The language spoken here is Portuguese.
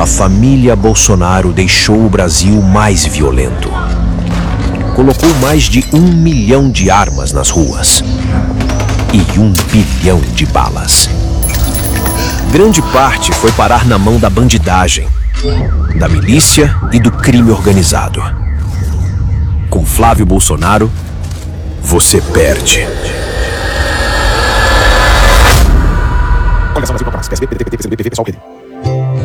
a família Bolsonaro deixou o Brasil mais violento. Colocou mais de 1 milhão de armas nas ruas e 1 bilhão de balas. Grande parte foi parar na mão da bandidagem, da milícia e do crime organizado. Com Flávio Bolsonaro, você perde. Coligação Brasil Campeonatos, PSB, PDT, PT, PCdoB, PV, PSOL, PD.